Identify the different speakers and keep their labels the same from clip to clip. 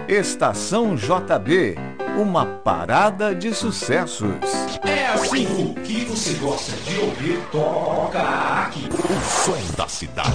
Speaker 1: Estação JB, uma parada de sucessos.
Speaker 2: É assim, o que você gosta de ouvir, toca aqui. O som da cidade.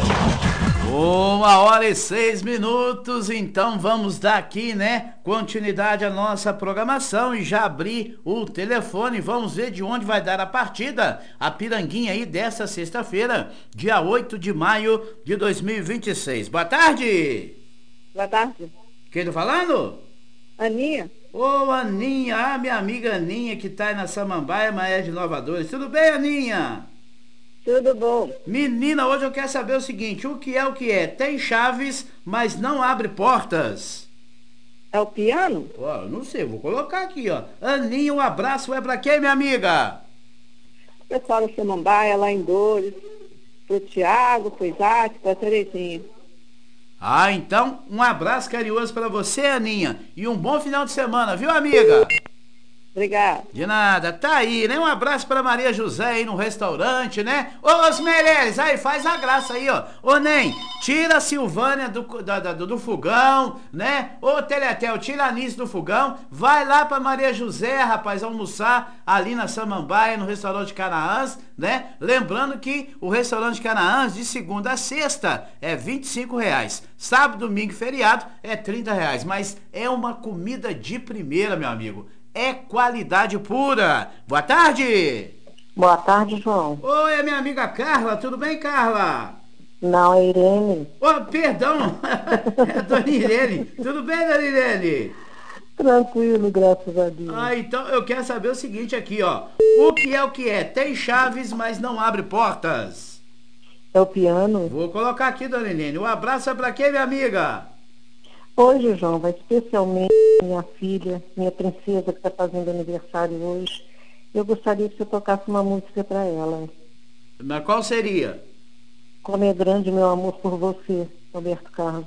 Speaker 3: 1h06, então vamos dar aqui, né, continuidade à nossa programação e já abrir o telefone. Vamos ver de onde vai dar a partida, a piranguinha aí dessa sexta-feira, dia 8 de maio de 2026. Boa tarde!
Speaker 4: Boa tarde.
Speaker 3: Quem tá falando?
Speaker 4: Aninha.
Speaker 3: Ô, Aninha, minha amiga Aninha que tá aí na Samambaia, Maé de Inovadores. Tudo bem, Aninha?
Speaker 4: Tudo bom.
Speaker 3: Menina, hoje eu quero saber o seguinte, o que é? Tem chaves, mas não abre portas.
Speaker 4: É o piano?
Speaker 3: Ó, não sei, vou colocar aqui, ó. Aninha, um abraço, é pra quem, minha amiga?
Speaker 4: Pessoal da Samambaia, lá em Dores, pro Tiago, pro Isaac, pra Terezinha.
Speaker 3: Ah, então, um abraço carinhoso pra você, Aninha, e um bom final de semana, viu, amiga?
Speaker 4: Obrigada.
Speaker 3: De nada, tá aí, né? Um abraço pra Maria José aí no restaurante, né? Ô, os Meirelles, aí, faz a graça aí, ó. Ô, Nen, tira a Silvânia do fogão, né? Ô, Teletel, tira a Anísio do fogão. Vai lá pra Maria José, rapaz, almoçar ali na Samambaia, no restaurante Canaãs, né? Lembrando que o restaurante Canaãs, de segunda a sexta, é R$25. Sábado, domingo e feriado é R$30. Mas é uma comida de primeira, meu amigo. É qualidade pura. Boa tarde.
Speaker 5: Boa tarde, João.
Speaker 3: Oi, é minha amiga Carla. Tudo bem, Carla?
Speaker 5: Não, é Irene.
Speaker 3: Oh, perdão. É a Dona Irene. Tudo bem, Dona Irene?
Speaker 5: Tranquilo, graças a Deus.
Speaker 3: Ah, então eu quero saber o seguinte aqui, ó. O que é? Tem chaves, mas não abre portas.
Speaker 5: É o piano?
Speaker 3: Vou colocar aqui, Dona Irene. Um abraço é pra quem, minha amiga?
Speaker 5: Hoje, João, vai especialmente minha filha, minha princesa, que está fazendo aniversário hoje. Eu gostaria que você tocasse uma música para ela.
Speaker 3: Mas qual seria?
Speaker 5: Como é grande meu amor por você, Roberto Carlos.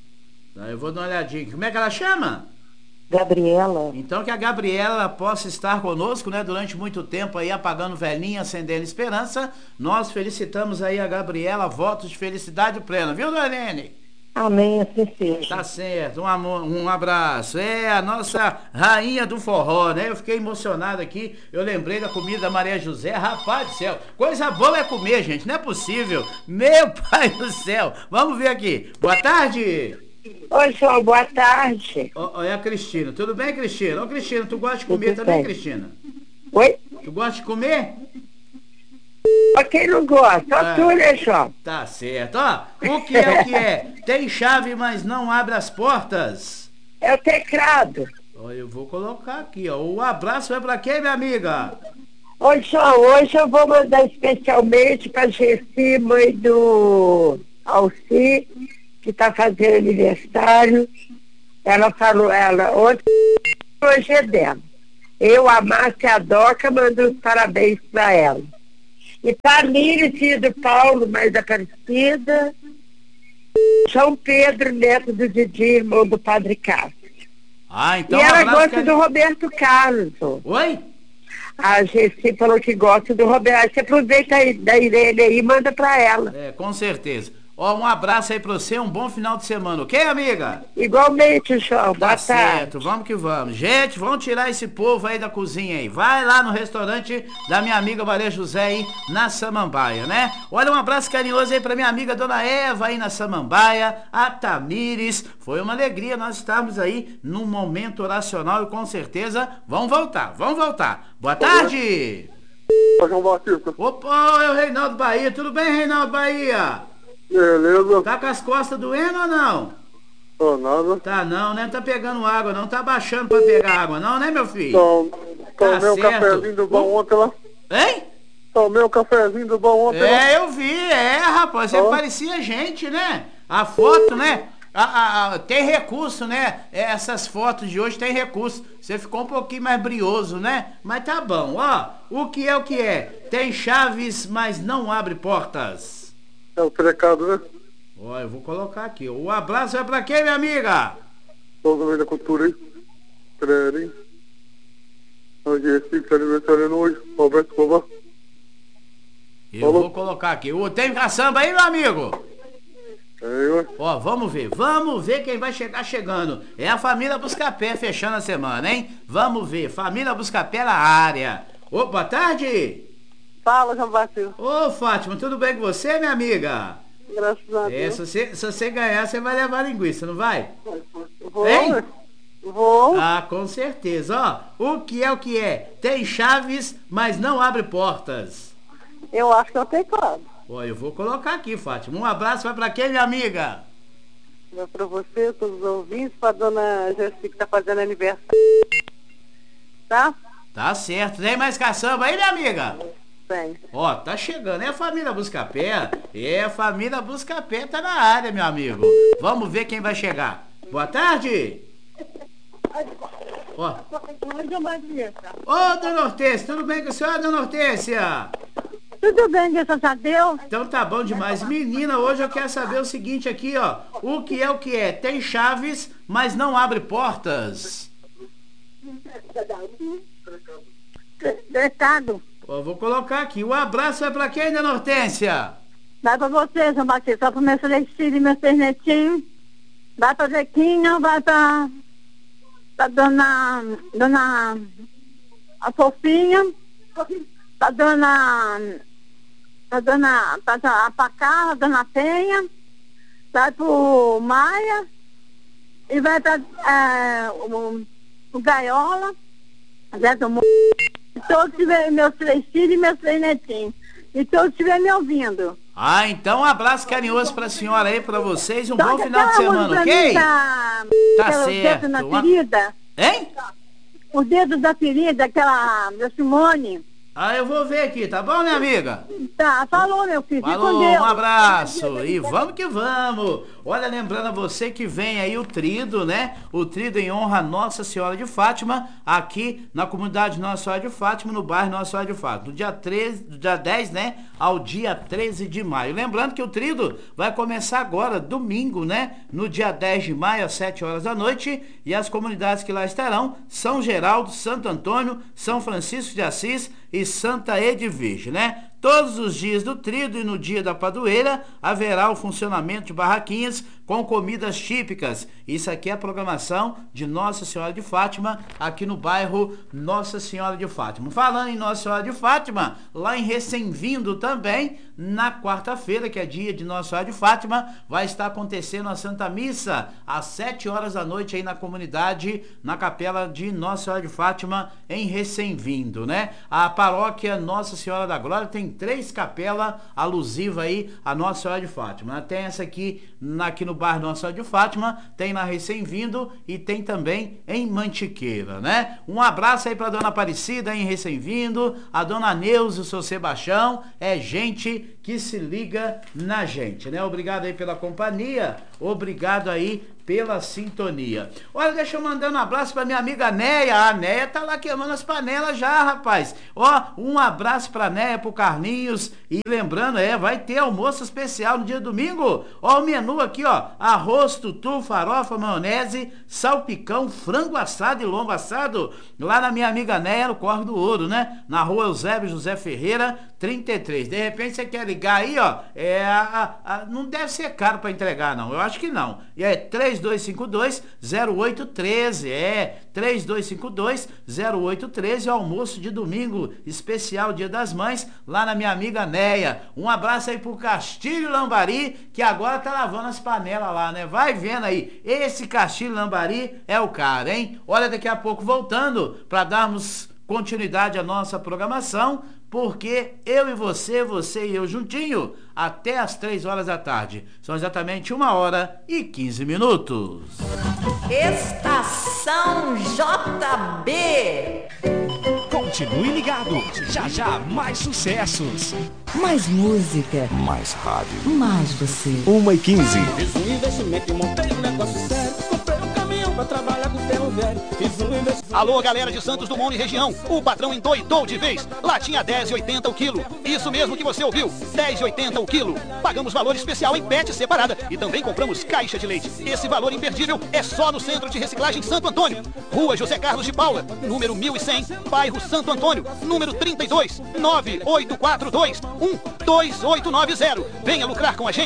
Speaker 3: Eu vou dar uma olhadinha. Como é que ela chama?
Speaker 5: Gabriela.
Speaker 3: Então que a Gabriela possa estar conosco, né, durante muito tempo aí, apagando velhinha, acendendo esperança. Nós felicitamos aí a Gabriela, votos de felicidade plena, viu, Dona Irene?
Speaker 5: Amém, assim seja.
Speaker 3: Tá certo, um abraço. É a nossa rainha do forró, né? Eu fiquei emocionado aqui, eu lembrei da comida da Maria José. Rapaz do céu, coisa boa é comer, gente, não é possível. Meu pai do céu, vamos ver aqui. Boa tarde.
Speaker 4: Oi, João, boa tarde.
Speaker 3: É a Cristina, tudo bem, Cristina? Ô, Cristina, tu gosta de comer
Speaker 4: Tudo
Speaker 3: também,
Speaker 4: bem.
Speaker 3: Cristina?
Speaker 4: Oi?
Speaker 3: Tu gosta de comer?
Speaker 4: Pra quem não gosta, só tu, né, João?
Speaker 3: Tá certo, ó. O que é? Tem chave, mas não abre as portas.
Speaker 4: É o teclado.
Speaker 3: Ó, eu vou colocar aqui, ó. O abraço é pra quem, minha amiga?
Speaker 4: Oi, João, hoje eu vou mandar especialmente pra Gessi, mãe do Alci, que tá fazendo aniversário. Ela falou, ontem, hoje é dela. Eu, a Márcia e a Doca, mando os parabéns pra ela. E Tamires, filho do Paulo, mais Aparecida. João Pedro, neto do Didi, irmão do Padre Cássio.
Speaker 3: Ah, então
Speaker 4: E ela
Speaker 3: abraço,
Speaker 4: gosta do Roberto Carlos.
Speaker 3: Oi?
Speaker 4: A Gessi falou que gosta do Roberto. Você aproveita aí da Irene aí e manda pra ela.
Speaker 3: É, com certeza. Ó, um abraço aí pra você, um bom final de semana, ok, amiga?
Speaker 4: Igualmente, João. Boa
Speaker 3: Tá
Speaker 4: tarde.
Speaker 3: certo, vamos que vamos. Gente, vamos tirar esse povo aí da cozinha aí. Vai lá no restaurante da minha amiga Maria José aí na Samambaia, né? Olha, um abraço carinhoso aí pra minha amiga Dona Eva aí na Samambaia, a Tamires. Foi uma alegria nós estarmos aí num momento oracional e com certeza vamos voltar. Boa tarde!
Speaker 6: João Batista.
Speaker 3: Opa, é o Reinaldo Bahia. Tudo bem, Reinaldo Bahia?
Speaker 6: Beleza.
Speaker 3: Tá com as costas doendo ou não?
Speaker 6: Tô nada.
Speaker 3: Tá não, né? Não tá pegando água, não tá baixando pra pegar água, não, né, meu filho?
Speaker 6: Tomei um
Speaker 3: certo.
Speaker 6: cafezinho do bom ontem lá.
Speaker 3: Hein?
Speaker 6: Tomei um cafezinho do bom ontem lá.
Speaker 3: É, eu vi, rapaz, você parecia gente, né? A foto, né? Tem recurso, né? Essas fotos de hoje tem recurso. Você ficou um pouquinho mais brioso, né? Mas tá bom, ó. O que é? Tem chaves, mas não abre portas.
Speaker 6: É o trecado, né?
Speaker 3: Ó, eu vou colocar aqui. O abraço é pra quem, minha amiga?
Speaker 6: Todo mundo da cultura aí. Treinho. Hoje é esse que aniversário hoje. Roberto Covar.
Speaker 3: Eu vou colocar aqui. Tem caçamba aí, meu amigo? Ó, vamos ver quem vai chegar chegando. É a família Buscapé fechando a semana, hein? Vamos ver, família Buscapé na área. Ô, boa tarde.
Speaker 4: Fala, João Batista.
Speaker 3: Ô, Fátima, tudo bem com você, minha amiga?
Speaker 4: Graças a Deus.
Speaker 3: Se você ganhar, você vai levar linguiça, não vai?
Speaker 4: Vou.
Speaker 3: Hein?
Speaker 4: Vou.
Speaker 3: Ah, com certeza. Ó, o que é? Tem chaves, mas não abre portas.
Speaker 4: Eu acho que eu tenho claro.
Speaker 3: Ó, eu vou colocar aqui, Fátima. Um abraço vai pra quem, minha amiga?
Speaker 4: Vai pra você, todos os ouvintes, pra dona Jéssica que tá fazendo aniversário. Tá?
Speaker 3: Tá certo. Tem mais caçamba aí, minha amiga?
Speaker 4: Tem.
Speaker 3: Ó, tá chegando. É a família Buscapé. É a família Buscapé, tá na área, meu amigo. Vamos ver quem vai chegar. Boa tarde. Ó. Ô, dona Hortência, tudo bem com a senhora, dona Hortência?
Speaker 4: Tudo bem, graças a Deus.
Speaker 3: Então tá bom demais. Menina, hoje eu quero saber o seguinte aqui, ó. O que é? Tem chaves, mas não abre portas.
Speaker 4: Recado.
Speaker 3: Ó, vou colocar aqui. O abraço vai pra quem, dona Hortência?
Speaker 4: Vai pra você, João Batista. Vai pro meu Celestino e meu Fernetinho. Vai pra Zequinha, vai pra dona a Fofinha. Pra a Pacarra, dona Penha. Vai pro Maia. E vai pra o Gaiola. Zé do Mundo. Todos tiverem meus 3 filhos e meus 3 netinhos. E todos estiverem me ouvindo.
Speaker 3: Ah, então um abraço carinhoso pra senhora aí, pra vocês. Um bom final de semana, ok? Tá certo.
Speaker 4: Dedo na ferida.
Speaker 3: Hein?
Speaker 4: O dedo da ferida, aquela da Simone.
Speaker 3: Ah, eu vou ver aqui, tá bom, minha amiga?
Speaker 4: Tá, falou, meu filho.
Speaker 3: Falou,
Speaker 4: Fique com Deus.
Speaker 3: um abraço. E vamos que vamos. Olha, lembrando a você que vem aí o Trido, né? O Trido em honra a Nossa Senhora de Fátima, aqui na comunidade Nossa Senhora de Fátima, no bairro Nossa Senhora de Fátima. Do dia 10, né? Ao dia 13 de maio. Lembrando que o Trido vai começar agora, domingo, né? No dia 10 de maio, às 7 horas da noite. E as comunidades que lá estarão: São Geraldo, Santo Antônio, São Francisco de Assis e Santa Edvige, né? Todos os dias do Trido e no dia da padroeira haverá o funcionamento de barraquinhas com comidas típicas. Isso aqui é a programação de Nossa Senhora de Fátima, aqui no bairro Nossa Senhora de Fátima. Falando em Nossa Senhora de Fátima, lá em Recém-Vindo também, na quarta-feira, que é dia de Nossa Senhora de Fátima, vai estar acontecendo a Santa Missa, às 7 horas da noite aí na comunidade, na capela de Nossa Senhora de Fátima, em Recém-Vindo, né? A paróquia Nossa Senhora da Glória tem 3 capelas alusivas aí a Nossa Senhora de Fátima. Tem essa aqui no bairro Nossa Senhora de Fátima, tem na Recém-Vindo e tem também em Mantiqueira, né? Um abraço aí pra dona Aparecida em Recém-Vindo, a dona Neuza e o seu Sebastião, é gente que se liga na gente, né? Obrigado aí pela companhia, obrigado aí pela sintonia. Olha, deixa eu mandar um abraço pra minha amiga Neia. A Neia tá lá queimando as panelas já, rapaz. Ó, um abraço pra Neia, pro Carlinhos. E lembrando, vai ter almoço especial no dia domingo. Ó, o menu aqui, ó: arroz, tutu, farofa, maionese, salpicão, frango assado e lombo assado. Lá na minha amiga Neia, no Córrego do Ouro, né? Na rua Eusébio José Ferreira, 33. De repente você quer ligar aí, ó. Não deve ser caro pra entregar, não. Eu acho que não. E é 3252-0813. 3252-0813. Almoço de domingo, especial Dia das Mães, lá na minha amiga Neia. Um abraço aí pro Castilho Lambari, que agora tá lavando as panelas lá, né? Vai vendo aí. Esse Castilho Lambari é o cara, hein? Olha, daqui a pouco voltando pra darmos continuidade à nossa programação, porque eu e você e eu juntinho, até as 3 horas da tarde. São exatamente 1h15.
Speaker 7: Estação JB.
Speaker 2: Continue ligado. Já mais sucessos.
Speaker 7: Mais música.
Speaker 2: Mais rádio.
Speaker 7: Mais você.
Speaker 2: 1h15.
Speaker 8: Fiz um investimento e montei um negócio sério. Comprei um caminhão pra trabalhar com ferro velho. Fiz um investimento.
Speaker 9: Alô, galera de Santos Dumont e região. O patrão endoidou de vez. Latinha 10,80 o quilo. Isso mesmo que você ouviu. 10,80 o quilo. Pagamos valor especial em PET separada. E também compramos caixa de leite. Esse valor imperdível é só no Centro de Reciclagem Santo Antônio. Rua José Carlos de Paula, número 1100, bairro Santo Antônio, número 32, 98421-2890. Venha lucrar com a gente.